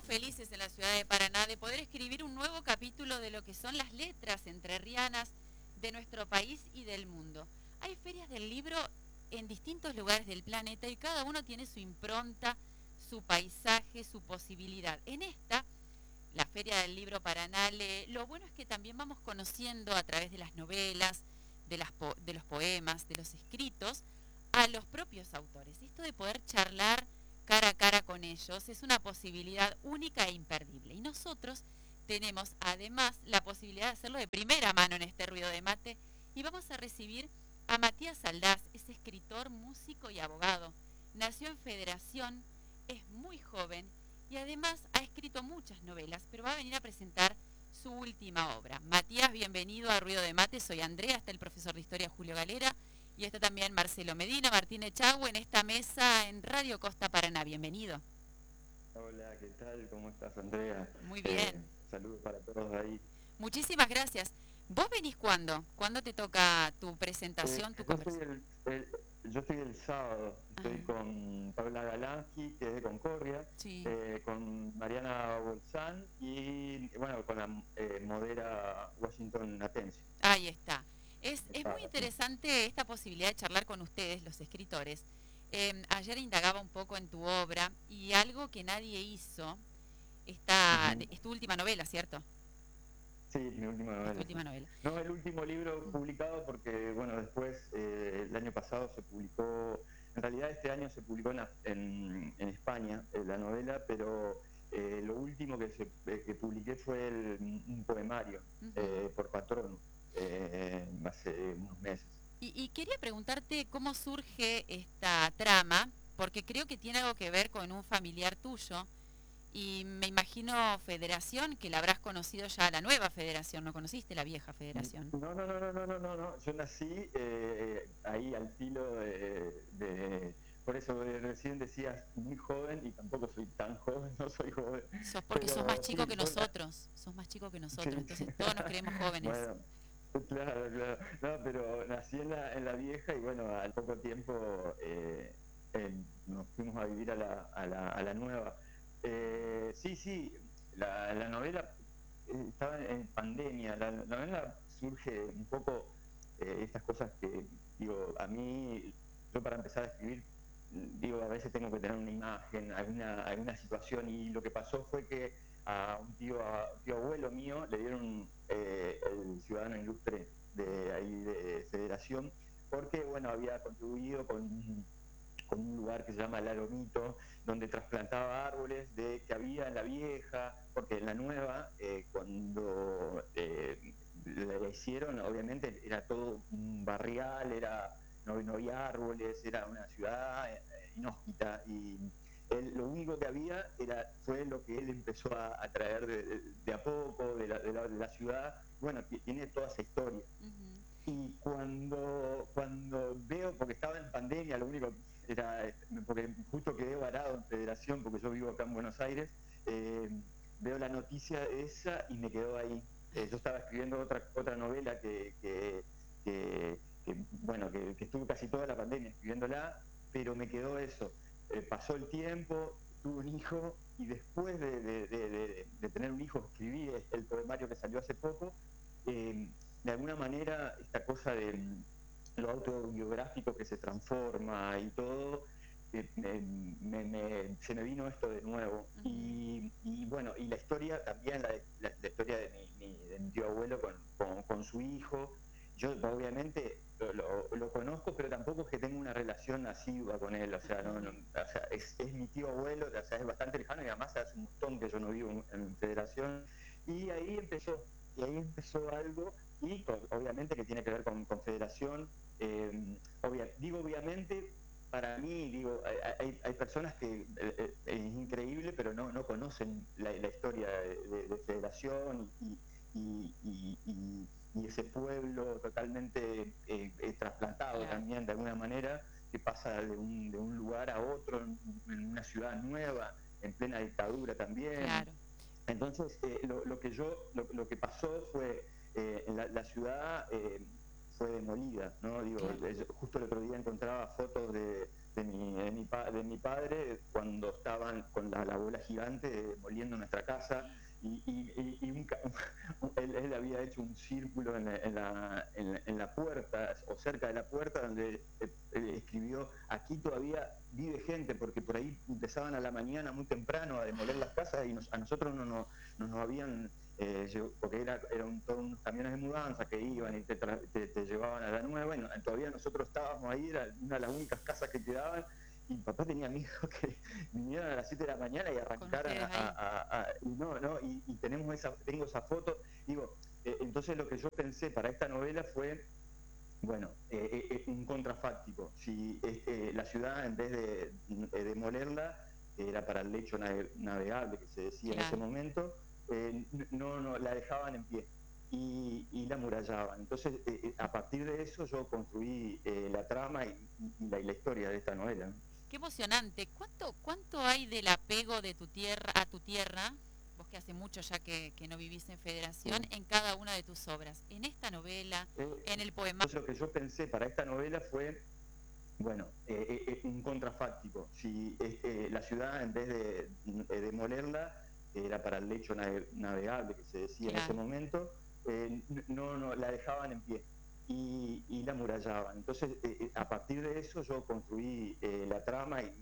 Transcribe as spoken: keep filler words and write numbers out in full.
felices en la ciudad de Paraná de poder escribir un nuevo capítulo de lo que son las letras entrerrianas de nuestro país y del mundo. Hay ferias del libro en distintos lugares del planeta y cada uno tiene su impronta, su paisaje, su posibilidad. En esta, la Feria del Libro Paranale, lo bueno es que también vamos conociendo a través de las novelas, de, las po de los poemas, de los escritos, a los propios autores. Esto de poder charlar cara a cara con ellos es una posibilidad única e imperdible. Y nosotros tenemos además la posibilidad de hacerlo de primera mano en este ruido de mate y vamos a recibir a Matías Aldaz, es escritor, músico y abogado. Nació en Federación, es muy joven y además ha escrito muchas novelas, pero va a venir a presentar su última obra. Matías, bienvenido a Ruido de Mate, soy Andrea, está el profesor de Historia Julio Galera y está también Marcelo Medina, Martín Echagüe en esta mesa en Radio Costa Paraná. Bienvenido. Hola, ¿qué tal? ¿Cómo estás, Andrea? Muy Eh, bien. saludos para todos ahí. Muchísimas gracias. ¿Vos venís cuándo? ¿Cuándo te toca tu Eh, presentación, tu yo estoy conversación? el, el- yo estoy el sábado, estoy Ah, con Paula Galanski, que es de Concordia, sí. eh, con Mariana Bolzán y, bueno, con la eh, modera Washington Atencio. Ahí está. Es, es muy Está, sí. interesante esta posibilidad de charlar con ustedes, los escritores. Eh, ayer indagaba un poco en tu obra y algo que nadie hizo, esta, Ujú. es tu última novela, ¿cierto? Sí, mi última Es tu novela, sí. última novela. No el último libro publicado porque, bueno, después, eh, el año pasado se publicó, en realidad este año se publicó en, en, en España eh, la novela, pero eh, lo último que, se, eh, que publiqué fue el, un poemario Uh -huh. eh, por Patrono, eh, hace unos meses. Y, y quería preguntarte cómo surge esta trama, porque creo que tiene algo que ver con un familiar tuyo. Y me imagino Federación, que la habrás conocido ya, la nueva Federación, ¿no conociste la vieja Federación? No, no, no, no, no, no, no, no. Yo nací eh, ahí al filo de, de, por eso eh, recién decías muy joven y tampoco soy tan joven, no soy joven, Sos porque sos más pero chico sí, que yo, nosotros, sos más chico que sí, nosotros, sí. entonces todos nos creemos jóvenes. Bueno, claro, claro. No, pero nací en la, en la vieja y bueno, al poco tiempo eh, eh, nos fuimos a vivir a la, a la, a la nueva. Eh, sí, sí, la, la novela eh, estaba en pandemia, la, la novela surge un poco eh, estas cosas que, digo, a mí, yo para empezar a escribir, digo, a veces tengo que tener una imagen, alguna, alguna situación y lo que pasó fue que a un tío, a un tío abuelo mío le dieron eh, el ciudadano ilustre de ahí de Federación porque bueno había contribuido con, con un lugar que se llama El Alomito donde trasplantaba árboles de que había en la vieja porque en la nueva eh, cuando eh, la hicieron obviamente era todo un barrial, era no, no había árboles, era una ciudad eh, inhóspita y él, lo único que había era, fue lo que él empezó a, a traer de, de, de, a poco de la, de, la, de la ciudad. Bueno, tiene toda esa historia. Uh -huh. Y cuando, cuando veo, porque estaba en pandemia, lo único era, porque justo quedé varado en Federación, porque yo vivo acá en Buenos Aires, eh, veo la noticia esa y me quedó ahí. Eh, yo estaba escribiendo otra, otra novela que, que, que, que bueno, que, que estuve casi toda la pandemia escribiéndola, pero me quedó eso. Eh, pasó el tiempo, tuve un hijo y después de, de, de, de, de tener un hijo escribí el poemario que salió hace poco. Eh, de alguna manera esta cosa de lo autobiográfico que se transforma y todo, eh, me, me, se me vino esto de nuevo. Uh -huh. y, y bueno, y la historia también, la, la, la historia de mi, mi, de mi tío abuelo con, con, con su hijo, yo obviamente lo, lo, lo, conozco, pero tampoco es que tenga una relación asidua con él, o sea, no, no, o sea es, es, mi tío abuelo, o sea, es bastante lejano y además hace un montón que yo no vivo en, en Federación, y ahí empezó, y ahí empezó algo, y con, obviamente que tiene que ver con Confederación, eh, obvia, digo obviamente, para mí, digo, hay, hay personas que eh, es increíble, pero no, no conocen la, la historia de, de, de Federación y, y, y, y y ese pueblo totalmente eh, eh, trasplantado claro. también de alguna manera, que pasa de un, de un lugar a otro, en, en una ciudad nueva, en plena dictadura también. Claro. Entonces, eh, lo, lo que yo, lo, lo que pasó fue, eh, la, la ciudad eh, fue demolida, ¿no? Digo, claro. Justo el otro día encontraba fotos de, de mi, de mi, pa- de mi padre cuando estaban con la, la bola gigante demoliendo nuestra casa y, y- y- y un ca- él, él había hecho un círculo en la, en, la, en la- en la puerta o cerca de la puerta donde eh, eh, escribió: aquí todavía vive gente, porque por ahí empezaban a la mañana muy temprano a demoler las casas y nos, a nosotros no, no, no nos habían eh, porque era, eran todos unos camiones de mudanza que iban y te, tra- te, te llevaban a la nueva. Bueno, todavía nosotros estábamos ahí, era una de las únicas casas que quedaban, y mi papá tenía miedo que vinieran a las siete de la mañana y Con arrancaran a, ustedes ahí. a, a, a y no, no, y, y tenemos esa, tengo esa foto, digo, eh, entonces lo que yo pensé para esta novela fue, bueno, eh, eh, un contrafáctico. Si eh, la ciudad, en vez de eh, demolerla, que era para el lecho nave, navegable que se decía Claro. en ese momento, eh, no, no, la dejaban en pie y, y la amurallaban. Entonces, eh, a partir de eso yo construí eh, la trama y, y, la, y, la, historia de esta novela, ¿no? Qué emocionante. ¿Cuánto, cuánto hay del apego de tu tierra a tu tierra, vos que hace mucho ya que, que no vivís en Federación, Sí. en cada una de tus obras? En esta novela, Eh, en el poema. entonces lo que yo pensé para esta novela fue, bueno, eh, eh, un contrafáctico. Si eh, la ciudad, en vez de eh, demolerla, que era para el lecho nave, navegable que se decía Claro. en ese momento, eh, no, no, la dejaban en pie y, y la amurallaban. Entonces, eh, a partir de eso yo construí eh, la trama y